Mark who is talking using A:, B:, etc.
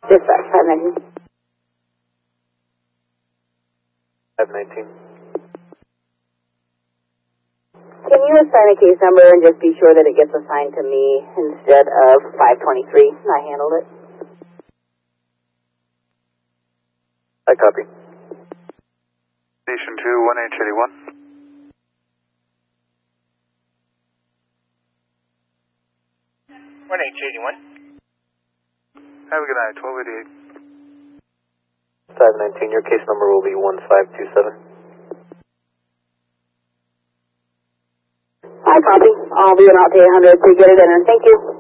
A: Dispatch, 519.
B: 519.
A: Can you assign a case number and just be sure that it gets assigned to me instead of 523? I handled it.
B: I copy.
C: Station 2, 1H81.
D: 1H81.
C: Have a good night, 1288.
B: 519, your case number will be 1527.
A: I copy. I'll be about to 800 to get it in, and thank you.